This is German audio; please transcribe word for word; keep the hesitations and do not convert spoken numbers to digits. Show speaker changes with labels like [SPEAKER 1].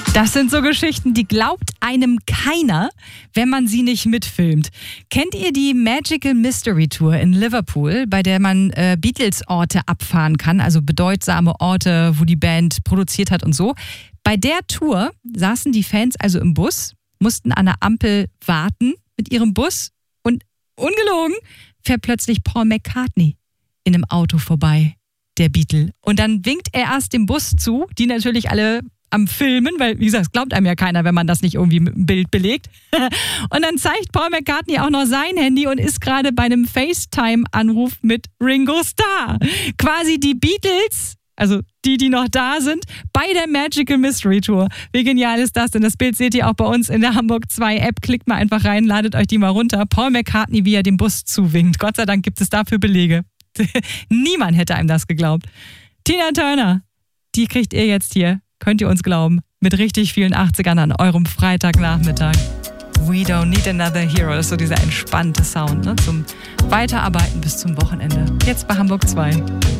[SPEAKER 1] Das sind so Geschichten, die glaubt einem keiner, wenn man sie nicht mitfilmt. Kennt ihr die Magical Mystery Tour in Liverpool, bei der man äh, Beatles-Orte abfahren kann, also bedeutsame Orte, wo die Band produziert hat und so? Bei der Tour saßen die Fans also im Bus, mussten an der Ampel warten mit ihrem Bus und ungelogen fährt plötzlich Paul McCartney in einem Auto vorbei, der Beatle. Und dann winkt er erst dem Bus zu, die natürlich alle am Filmen, weil, wie gesagt, es glaubt einem ja keiner, wenn man das nicht irgendwie mit einem Bild belegt. Und dann zeigt Paul McCartney auch noch sein Handy und ist gerade bei einem FaceTime-Anruf mit Ringo Starr. Quasi die Beatles, also die, die noch da sind, bei der Magical Mystery Tour. Wie genial ist das denn? Das Bild seht ihr auch bei uns in der Hamburg zwei App. Klickt mal einfach rein, ladet euch die mal runter. Paul McCartney, wie er dem Bus zuwinkt. Gott sei Dank gibt es dafür Belege. Niemand hätte einem das geglaubt. Tina Turner, die kriegt ihr jetzt hier. Könnt ihr uns glauben, mit richtig vielen achtzigern an eurem Freitagnachmittag. We don't need another hero. Das ist so dieser entspannte Sound, ne? Zum Weiterarbeiten bis zum Wochenende. Jetzt bei Hamburg zwei.